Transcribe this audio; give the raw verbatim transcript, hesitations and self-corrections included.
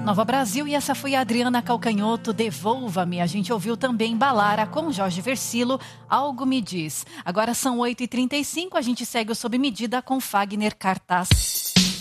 Nova Brasil, e essa foi a Adriana Calcanhoto, Devolva-me. A gente ouviu também Balara com Jorge Versilo, Algo Me Diz. Agora são oito e trinta e cinco, a gente segue o Sob Medida com Fagner Cartaz.